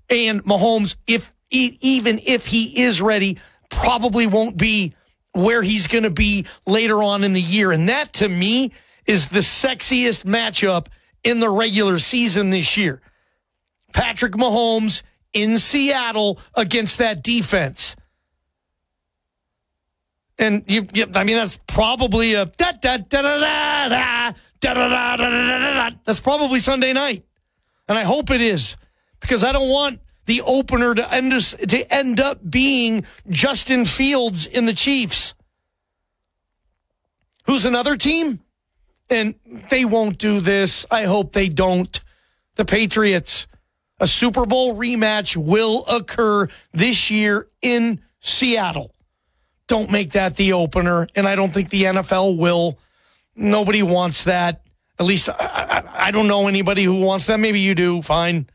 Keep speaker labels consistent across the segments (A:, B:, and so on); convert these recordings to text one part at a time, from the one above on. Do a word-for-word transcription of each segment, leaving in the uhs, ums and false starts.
A: And Mahomes, if even if he is ready, probably won't be where he's going to be later on in the year. And that, to me, is the sexiest matchup in the regular season this year. Patrick Mahomes in Seattle against that defense. And you, you I mean, that's probably a da da da da da da da da da da da. That's probably Sunday night, and I hope it is, because I don't want the opener to end to end up being Justin Fields in the Chiefs. Who's another team? And they won't do this. I hope they don't. The Patriots. A Super Bowl rematch will occur this year in Seattle. Don't make that the opener, and I don't think the N F L will. Nobody wants that. At least I, I, I don't know anybody who wants that. Maybe you do. Fine.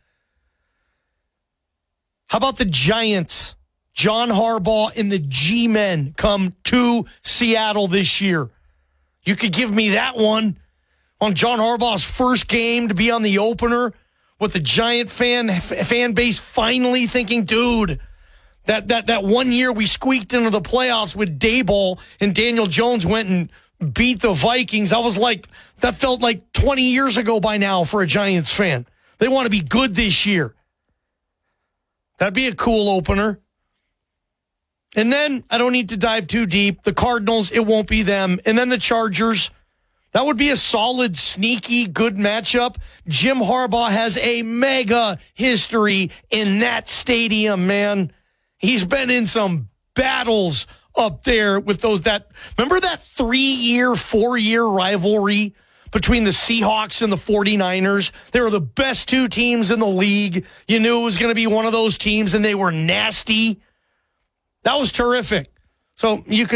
A: How about the Giants? John Harbaugh and the G-Men come to Seattle this year. You could give me that one on John Harbaugh's first game to be on the opener with the Giant fan fan base finally thinking, dude, that that that one year we squeaked into the playoffs with Daboll and Daniel Jones went and beat the Vikings. I was like, that felt like twenty years ago by now for a Giants fan. They want to be good this year. That'd be a cool opener. And then, I don't need to dive too deep, the Cardinals, it won't be them. And then the Chargers, that would be a solid, sneaky, good matchup. Jim Harbaugh has a mega history in that stadium, man. He's been in some battles up there with those, that, remember that three-year, four-year rivalry between the Seahawks and the forty-niners? They were the best two teams in the league. You knew it was going to be one of those teams, and they were nasty. That was terrific. So you could